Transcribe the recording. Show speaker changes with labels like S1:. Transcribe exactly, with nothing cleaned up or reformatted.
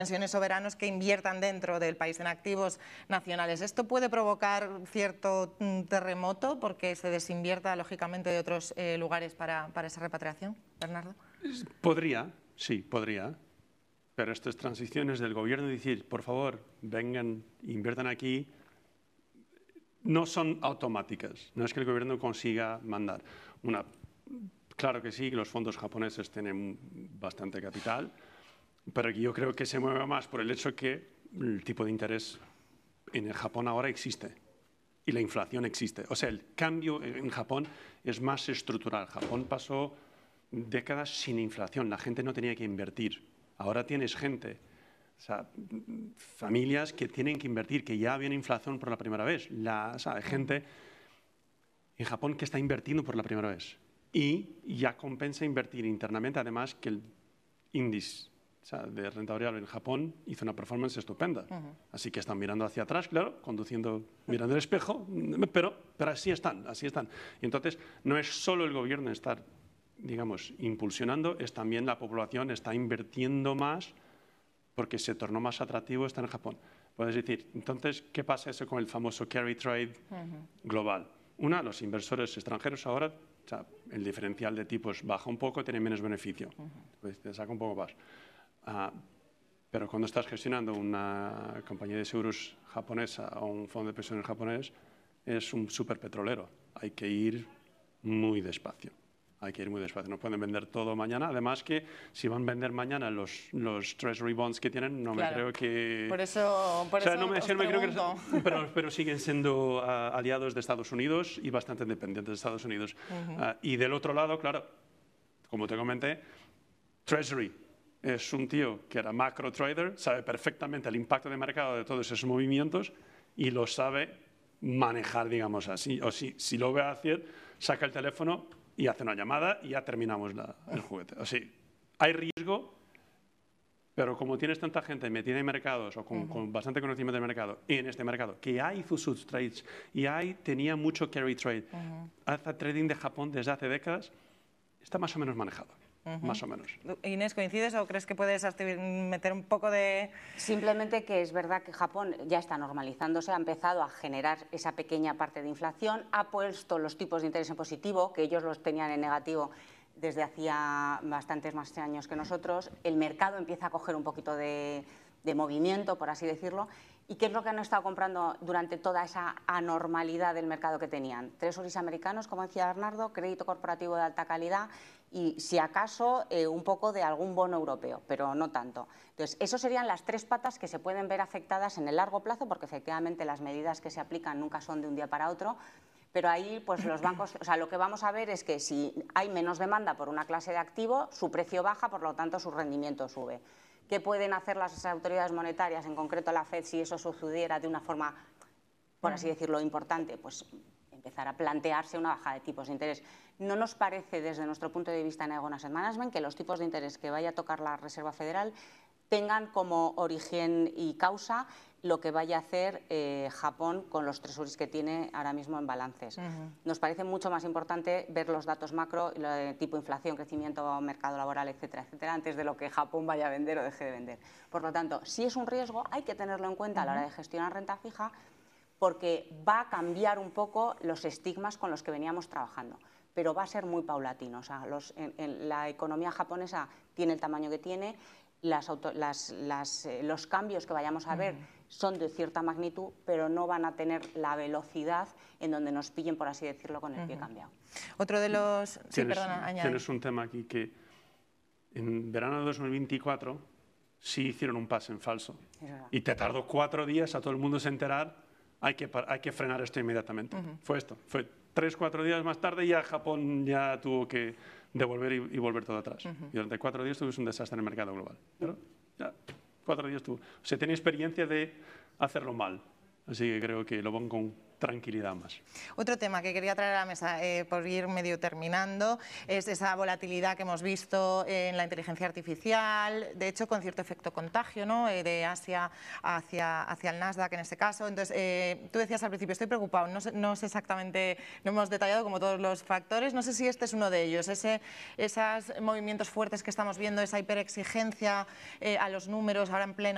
S1: pensiones soberanos que inviertan dentro del país en activos nacionales. ¿Esto puede provocar cierto terremoto porque se desinvierta lógicamente de otros eh, lugares para, para esa repatriación? Bernardo.
S2: Podría, sí, podría. Pero estas transiciones del gobierno, decir, por favor, vengan, inviertan aquí, no son automáticas. No es que el gobierno consiga mandar. Una, claro que sí, los fondos japoneses tienen bastante capital, pero yo creo que se mueve más por el hecho que el tipo de interés en el Japón ahora existe y la inflación existe. O sea, el cambio en Japón es más estructural. Japón pasó décadas sin inflación, la gente no tenía que invertir. Ahora tienes gente, o sea, familias que tienen que invertir, que ya había inflación por la primera vez. La, o sea, hay gente en Japón que está invirtiendo por la primera vez y ya compensa invertir internamente, además que el índice o sea, de renta variable en Japón hizo una performance estupenda. Uh-huh. Así que están mirando hacia atrás, claro, conduciendo, mirando el espejo, pero, pero así están, así están. Y entonces no es solo el gobierno estar, digamos, impulsionando, es también la población está invirtiendo más porque se tornó más atractivo estar en Japón. Puedes decir, entonces, ¿qué pasa eso con el famoso carry trade uh-huh. global? Una, los inversores extranjeros ahora, o sea, el diferencial de tipos baja un poco, tienen menos beneficio, uh-huh. pues te saca un poco más. Uh, pero cuando estás gestionando una compañía de seguros japonesa o un fondo de pensiones japonés, es un superpetrolero. Hay que ir muy despacio. Hay que ir muy despacio. No pueden vender todo mañana. Además que si van a vender mañana los, los Treasury Bonds que tienen, no
S1: claro.
S2: me creo que...
S1: Por eso, por
S2: o sea,
S1: eso
S2: no me,
S1: os
S2: no me creo que... Pero, pero siguen siendo uh, aliados de Estados Unidos y bastante dependientes de Estados Unidos. Uh-huh. uh, y del otro lado, claro, como te comenté, Treasury es un tío que era macro trader, sabe perfectamente el impacto de mercado de todos esos movimientos y lo sabe manejar, digamos así. O si, si lo ve hacer, saca el teléfono y hace una llamada y ya terminamos la, el juguete. O sea, hay riesgo, pero como tienes tanta gente metida en mercados o con, uh-huh. con bastante conocimiento del mercado, y en este mercado, que ya hizo sus trades y hay, tenía mucho carry trade, uh-huh. hace trading de Japón desde hace décadas, está más o menos manejado. Uh-huh. Más o menos.
S1: Inés, ¿coincides o crees que puedes meter un poco de...?
S3: Simplemente que es verdad que Japón ya está normalizándose, ha empezado a generar esa pequeña parte de inflación, ha puesto los tipos de interés en positivo, que ellos los tenían en negativo desde hacía bastantes más años que nosotros, el mercado empieza a coger un poquito de, de movimiento, por así decirlo, ¿y qué es lo que han estado comprando durante toda esa anormalidad del mercado que tenían? Treasuries americanos, como decía Bernardo, crédito corporativo de alta calidad y, si acaso, eh, un poco de algún bono europeo, pero no tanto. Entonces, esas serían las tres patas que se pueden ver afectadas en el largo plazo, porque efectivamente las medidas que se aplican nunca son de un día para otro, pero ahí pues los bancos, o sea, lo que vamos a ver es que si hay menos demanda por una clase de activo, su precio baja, por lo tanto su rendimiento sube. ¿Qué pueden hacer las autoridades monetarias, en concreto la Fed, si eso sucediera de una forma, por así decirlo, importante? Pues empezar a plantearse una bajada de tipos de interés. No nos parece, desde nuestro punto de vista en Aegon Asset Management, que los tipos de interés que vaya a tocar la Reserva Federal tengan como origen y causa lo que vaya a hacer eh, Japón con los treasuries que tiene ahora mismo en balances. Uh-huh. Nos parece mucho más importante ver los datos macro, lo de tipo inflación, crecimiento, mercado laboral, etcétera, etcétera, antes de lo que Japón vaya a vender o deje de vender. Por lo tanto, si es un riesgo, hay que tenerlo en cuenta uh-huh. a la hora de gestionar renta fija, porque va a cambiar un poco los estigmas con los que veníamos trabajando, pero va a ser muy paulatino. O sea, los, en, en la economía japonesa tiene el tamaño que tiene, las auto, las, las, eh, los cambios que vayamos a ver uh-huh. son de cierta magnitud, pero no van a tener la velocidad en donde nos pillen, por así decirlo, con el uh-huh. pie cambiado.
S1: Otro de los... Sí,
S2: tienes,
S1: perdona, añade.
S2: Tienes un tema aquí que en verano de dos mil veinticuatro sí hicieron un pase en falso y te tardó cuatro días a todo el mundo se enterar, hay que, hay que frenar esto inmediatamente. Uh-huh. Fue esto, fue tres, cuatro días más tarde ya Japón ya tuvo que devolver y, y volver todo atrás. Uh-huh. Y durante cuatro días tuvimos un desastre en el mercado global. Pero ya, cuatro días tuvo. O sea, tenía experiencia de hacerlo mal. Así que creo que lo van con tranquilidad más.
S1: Otro tema que quería traer a la mesa, eh, por ir medio terminando, es esa volatilidad que hemos visto en la inteligencia artificial, de hecho con cierto efecto contagio, ¿no? Eh, de Asia hacia, hacia el Nasdaq en este caso. Entonces, eh, tú decías al principio, estoy preocupado, no sé, no sé exactamente, no hemos detallado como todos los factores, no sé si este es uno de ellos, ese, esos movimientos fuertes que estamos viendo, esa hiperexigencia eh, a los números ahora en plena